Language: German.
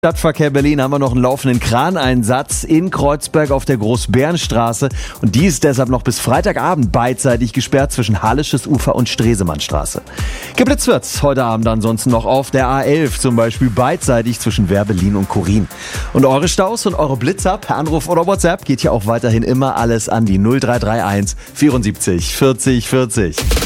Stadtverkehr Berlin haben wir noch einen laufenden Kraneinsatz in Kreuzberg auf der Großbärenstraße und die ist deshalb noch bis Freitagabend beidseitig gesperrt zwischen Hallisches Ufer und Stresemannstraße. Geblitzt wird's heute Abend ansonsten noch auf der A11, zum Beispiel beidseitig zwischen Wehr-Berlin und Korin. Und eure Staus und eure Blitzer per Anruf oder WhatsApp geht hier auch weiterhin immer alles an die 0331 74 40 40.